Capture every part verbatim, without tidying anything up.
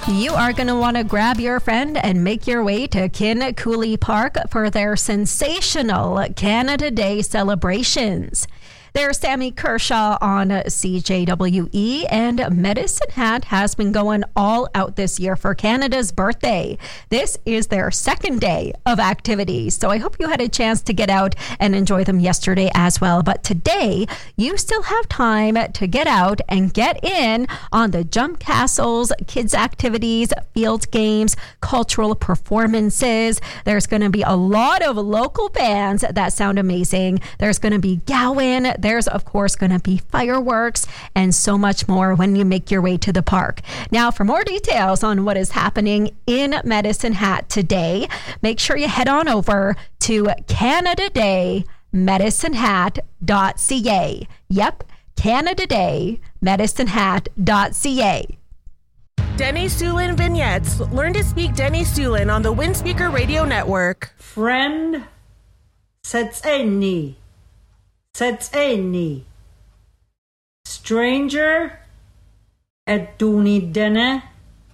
You are going to want to grab your friend and make your way to Kincooley Park for their sensational Canada Day celebrations. There's Sammy Kershaw on C J W E, and Medicine Hat has been going all out this year for Canada's birthday. This is their second day of activities, so I hope you had a chance to get out and enjoy them yesterday as well. But today, you still have time to get out and get in on the jump castles, kids activities, field games, cultural performances. There's going to be a lot of local bands that sound amazing. There's going to be Gowan. There's, of course, going to be fireworks and so much more when you make your way to the park. Now, for more details on what is happening in Medicine Hat today, make sure you head on over to Canada Day Medicine Hat dot C A. Yep, Canada Day Medicine Hat dot C A. Denny Sulin Vignettes. Learn to speak Denny Sulin on the Windspeaker Radio Network. Friend, Seteni. Seteni. Stranger, Eduni Dene.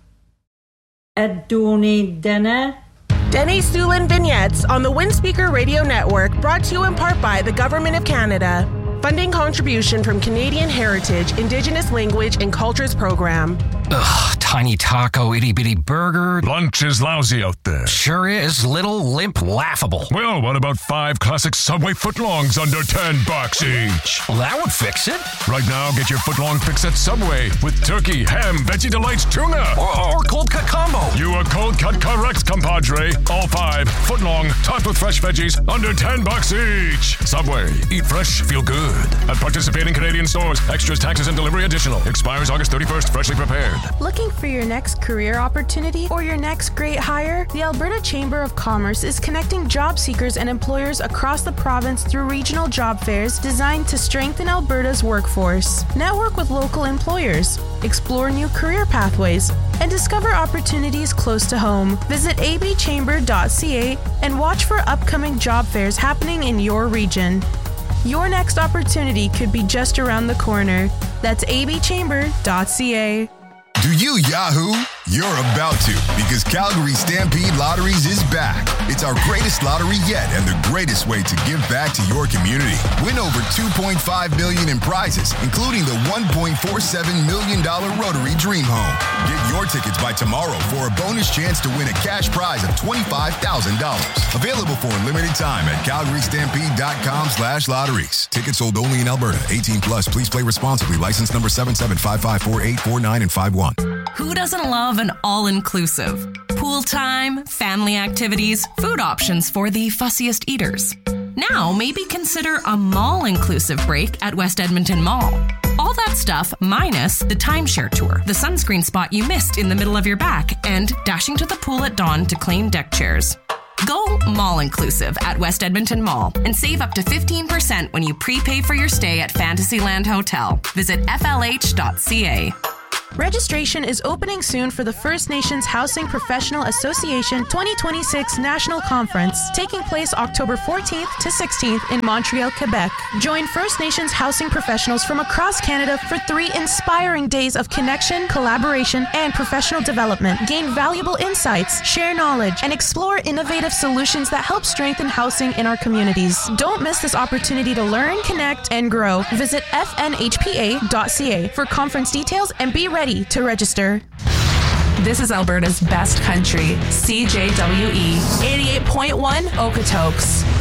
Eduni Dene. Denny Sulin Vignettes on the Windspeaker Radio Network, brought to you in part by the Government of Canada. Funding contribution from Canadian Heritage, Indigenous Language and Cultures Program. Ugh, tiny taco, itty bitty burger. Lunch is lousy out there. Sure is. Little, limp, laughable. Well, what about five classic Subway footlongs under ten bucks each? Well, that would fix it. Right now, get your footlong fix at Subway with turkey, ham, veggie delights, tuna. Or, or cold cut combo. You are cold cut correct, compadre. All five footlong, topped with fresh veggies, under ten bucks each. Subway. Eat fresh, feel good. At participating Canadian stores. Extras, taxes, and delivery additional. Expires August thirty-first. Freshly prepared. Looking for your next career opportunity or your next great hire? The Alberta Chamber of Commerce is connecting job seekers and employers across the province through regional job fairs designed to strengthen Alberta's workforce. Network with local employers, explore new career pathways, and discover opportunities close to home. Visit a b chamber dot c a and watch for upcoming job fairs happening in your region. Your next opportunity could be just around the corner. That's a b chamber dot c a. Do you Yahoo? You're about to, because Calgary Stampede Lotteries is back. It's our greatest lottery yet and the greatest way to give back to your community. Win over two point five million dollars in prizes, including the one point four seven million dollars Rotary Dream Home. Get your tickets by tomorrow for a bonus chance to win a cash prize of twenty-five thousand dollars. Available for a limited time at calgary stampede dot com slash lotteries. Tickets sold only in Alberta. eighteen plus. Please play responsibly. License number seven seven five five four eight four nine and five one. Who doesn't love an all-inclusive? Pool time, family activities, food options for the fussiest eaters. Now, maybe consider a mall-inclusive break at West Edmonton Mall. All that stuff minus the timeshare tour, the sunscreen spot you missed in the middle of your back, and dashing to the pool at dawn to claim deck chairs. Go mall-inclusive at West Edmonton Mall and save up to fifteen percent when you prepay for your stay at Fantasyland Hotel. Visit f l h dot c a. Registration is opening soon for the First Nations Housing Professional Association twenty twenty-six National Conference, taking place October fourteenth to sixteenth in Montreal, Quebec. Join First Nations housing professionals from across Canada for three inspiring days of connection, collaboration, and professional development. Gain valuable insights, share knowledge, and explore innovative solutions that help strengthen housing in our communities. Don't miss this opportunity to learn, connect, and grow. Visit f n h p a dot c a for conference details and be ready to register. This is Alberta's best country, C J W E eighty-eight point one Okotoks.